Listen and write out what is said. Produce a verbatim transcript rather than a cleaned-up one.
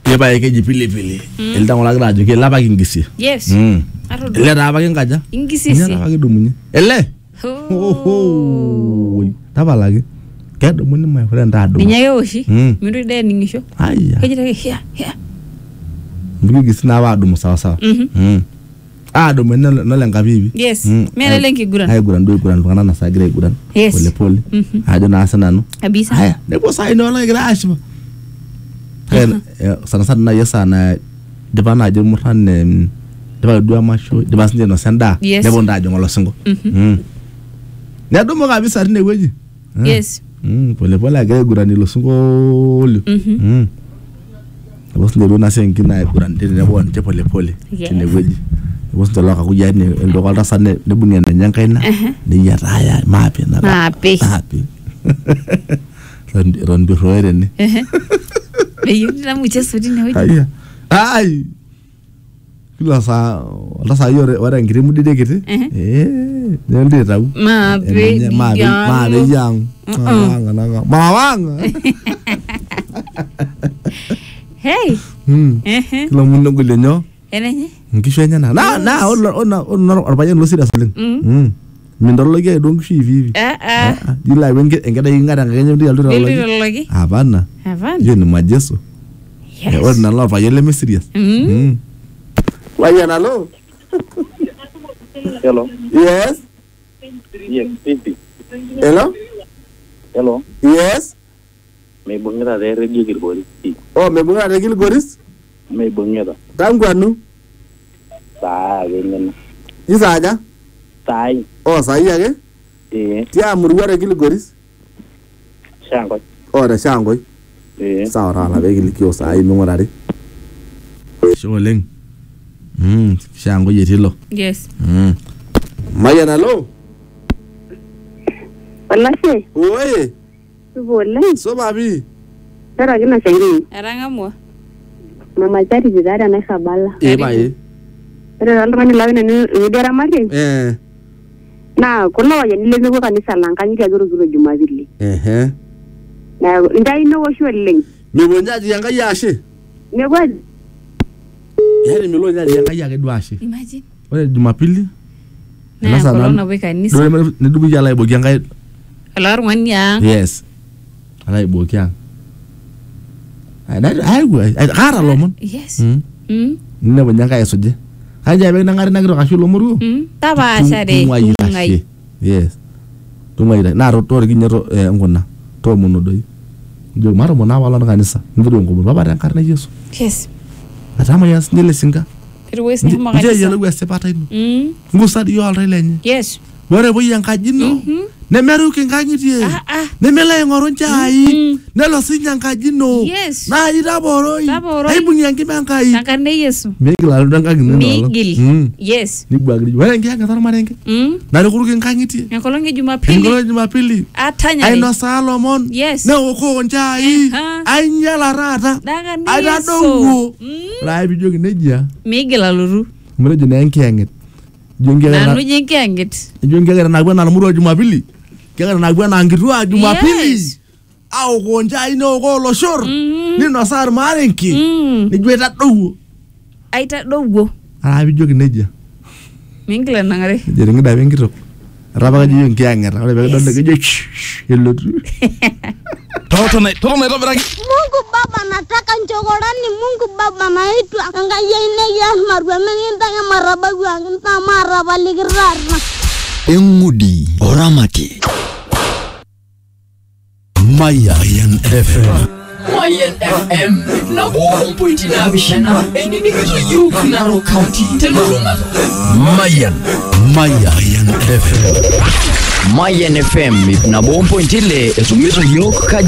Yepa ekeji pili pili. Elda ngola grajo ke laba kingisi. Yes. Mm. Ele raba kingaja. Ingisi. Nya raba kidumunye. Ele. Oh. Taba lagi. Kedo muni my friend adu. Ninyake oshi. Mindu de ningisho. Aya. Kejira here here. Ngigisi na ba adu sawa sawa. Mm. Adu mena no lenga bibi. Yes. Mena lengi guran. Ay guran do guran ngana na sagre guran. Yes. Pole pole. Adu na asana no. Abisa. Aya. Debo sai no la grashma. Ken sana sana na yesa na deba na je mutan deba do masho deba sinde no senda debo ndajo ngolo singo. Mm. Ne do mo ga bisa ne weji. Yes. Mm, pole pole agre guran lo singo. Mm. Bos ne do na senki na guran de ne bon je pole pole. Ne weji. Bos to loka kuja ne ndo kalta sanne ne bunya na nyankaina. Ne yata ya mapi na. Mapi. Mapi. Ron ron bi roere ne. Beyu na mucha sudi na weji. Aya. Ai. Kila sa la sa yore wara ngiri mu dide kiti. Eh, ne ndi taw. Ma be ma be ma be yang. Nga nga. Ma wang. Hey. Hmm. Eh. Kila mun ngule nyo. Enenye. Ngishwenya na. Na na ona ona ona orbayen lo sida sulin. Hmm. Min dolo ge donc fi vivi. Ah ah. Dila wenge engada ingada ngenye ndi aldo lo. Logi. Havana. Havana. Yo ni majeso. Yes. Eh, ona lo fa yele me serious. Hmm. Waya na lo. Hello. Yes. Yes, Pipi. Hello. Hello. Yes. Me bungira de radio Gilgoris. Oh, me bungira de Gilgoris? Me bungira. Tangu anu? Saa wengen. Isa aja? Sai. Oh, sai yake? Eh. Tia murwa de Gilgoris? Shangoi. Oh, de shangoi. Eh. Sawa rala be Gilkio sai mungorari. Sholeng. Hmm, shango yetilo. Yes. Hmm. Maya na lo. Wala she. Oye. Wala. So babi. Tara kina shangri. Aranga mo. Mama tari jidara na khabala. Eh bae. Tara almani lawina ni udara mari. Eh. Na kuna waje nile ngo kanisa lankanyi ka zuru zuru Jumapili. Eh eh. Na ndai no woshweleng. Mi bonyaji yanga yashe. Ne gwa. Yale mi lo nyaji yanga yake dwashe. Imagine. Ole Jumapili. Na corona we kanisa. Do ne dubu jala ibo yanga. Alar wanya. Yes. Ala ibo kyang. Ai dai ai gwa. Ai gara lo mon. Yes. Hmm. Hmm. Ne bonyanga yesoje. Haja be nangari nagiro kashulo muru. Hmm. Taba shade. Ngai. Yes. Tumai dai na ro to gi nyero e ngona. To muno doi. Jo maro mona wala na kanisa. Ngiro ngo baba da karna Yesu. Yes. Atama yas nile singa. It was ni mo kanisa. Je yelo wese patay. Hmm. Ngusa di yol relenye. Yes. Wore bo yang kajino. Ne meru ke nganyiti. Ah ah. Ne mela ngoron chai. Ne lo sinyang kajino. Yes. Na ida boroi. Ai bunyi yang kibankai. Nakane Yesu. Migil alu dang kagine no. Migil. Yes. Ni bagri. Wore ngi anga tar marenke. Hmm. Na ro ke nganyiti. Nkolonge Jumapili. Nkolonge Jumapili. Atanya. Ai no Salomon. Yes. Ne oko njai. Ai nyala rata. Nakane Yesu. Ai da dongo. Rai bi jogi neja. Migil aluru. Mure jene enkenget. Jongera na nuje nkenget. Jongera na gwa na muru Jumapili. Kega na gwa na ngiru Jumapili. Au konja ino ko lo shor. Ni no sar marenki. Ni jweta dowo. Aita dowo. Ara bi jogi neja. Mingla nangare. Jere ngida be ngiro. Raba ga jiyo nkianger. Ole be don de je. Hello. Toto na toto na robera. Mungu Baba nataka nchokorani. Mungu Baba naitwa angaya ine ya marwa menginta ya maraba wanginta maraba ligirarna. Engudi Oramati Mayan F M Mayan F M na one point nine bishana eni nigito yu Narok County Teluruma Mayan Mayan F M Mayan F M na one point ile esumizo yok